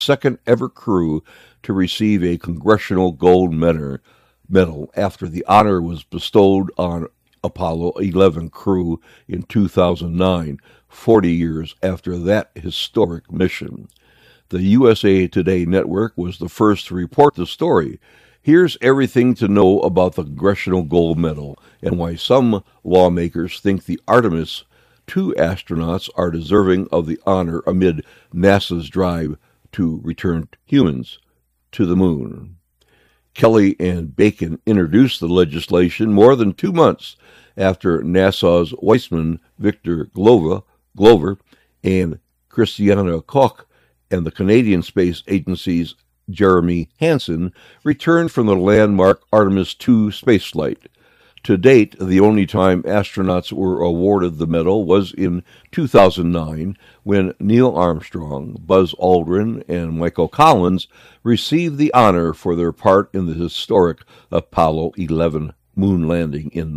second ever crew to receive a Congressional Gold Medal after the honor was bestowed on Apollo 11 crew in 2009, 40 years after that historic mission. The USA Today network was the first to report the story. Here's everything to know about the Congressional Gold Medal and why some lawmakers think the Artemis II astronauts are deserving of the honor amid NASA's drive to return humans to the moon. Kelly and Bacon introduced the legislation more than 2 months after NASA's Weissman Victor Glover and Christiana Koch and the Canadian Space Agency's Jeremy Hansen returned from the landmark Artemis II spaceflight. To date, the only time astronauts were awarded the medal was in 2009 when Neil Armstrong, Buzz Aldrin, and Michael Collins received the honor for their part in the historic Apollo 11 moon landing in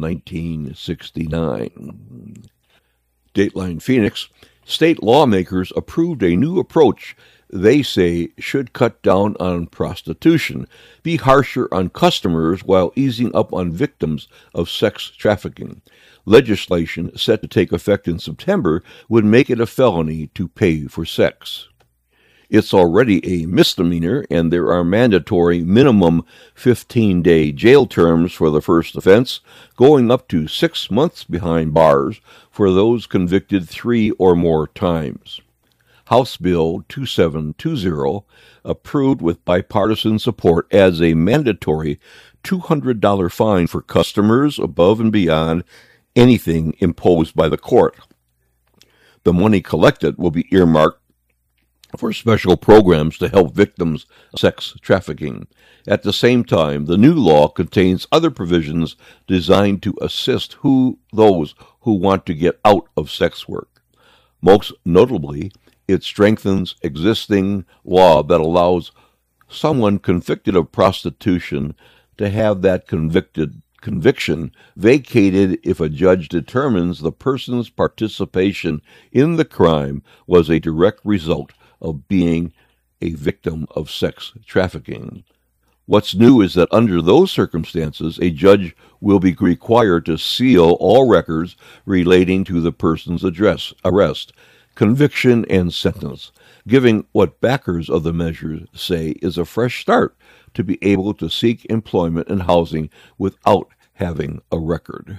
1969. Dateline Phoenix, state lawmakers approved a new approach they say should cut down on prostitution, be harsher on customers while easing up on victims of sex trafficking. Legislation set to take effect in September would make it a felony to pay for sex. It's already a misdemeanor, and there are mandatory minimum 15-day jail terms for the first offense, going up to 6 months behind bars for those convicted 3 or more times. House Bill 2720, approved with bipartisan support, adds a mandatory $200 fine for customers above and beyond anything imposed by the court. The money collected will be earmarked for special programs to help victims of sex trafficking. At the same time, the new law contains other provisions designed to assist those who want to get out of sex work. Most notably, it strengthens existing law that allows someone convicted of prostitution to have that conviction vacated if a judge determines the person's participation in the crime was a direct result of being a victim of sex trafficking. What's new is that under those circumstances, a judge will be required to seal all records relating to the person's arrest, conviction, and sentence, giving what backers of the measure say is a fresh start to be able to seek employment and housing without having a record.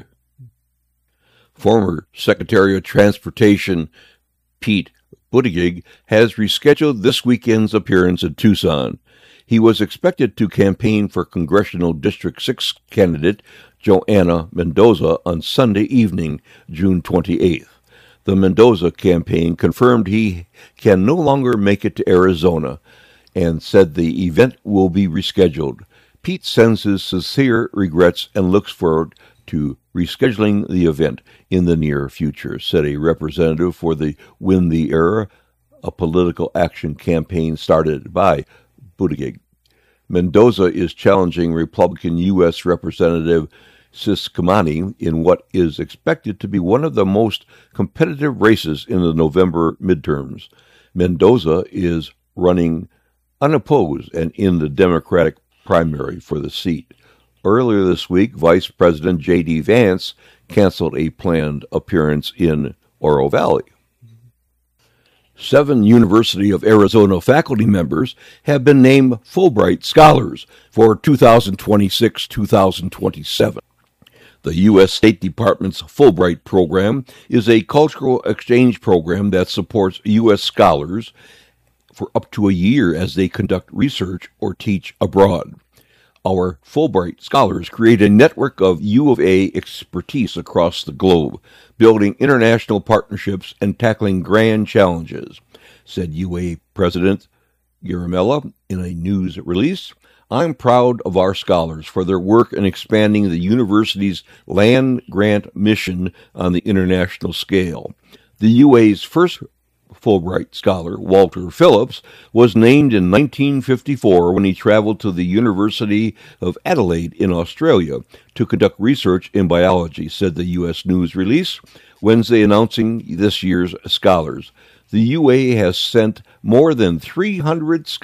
Former Secretary of Transportation Pete Buttigieg has rescheduled this weekend's appearance in Tucson. He was expected to campaign for Congressional District 6 candidate Joanna Mendoza on Sunday evening, June 28th. The Mendoza campaign confirmed he can no longer make it to Arizona and said the event will be rescheduled. Pete sends his sincere regrets and looks forward to rescheduling the event in the near future, said a representative for the Win the Era, a political action campaign started by Buttigieg. Mendoza is challenging Republican U.S. Representative Ciscomani in what is expected to be one of the most competitive races in the November midterms. Mendoza is running unopposed and in the Democratic primary for the seat. Earlier this week, Vice President J.D. Vance canceled a planned appearance in Oro Valley. 7 University of Arizona faculty members have been named Fulbright Scholars for 2026-2027. The U.S. State Department's Fulbright program is a cultural exchange program that supports U.S. scholars for up to a year as they conduct research or teach abroad. Our Fulbright scholars create a network of U of A expertise across the globe, building international partnerships and tackling grand challenges, said UA President Garimella in a news release. I'm proud of our scholars for their work in expanding the university's land grant mission on the international scale. The UA's first Fulbright scholar, Walter Phillips, was named in 1954 when he traveled to the University of Adelaide in Australia to conduct research in biology, said the U.S. news release, Wednesday announcing this year's scholars. the UA has sent more than 300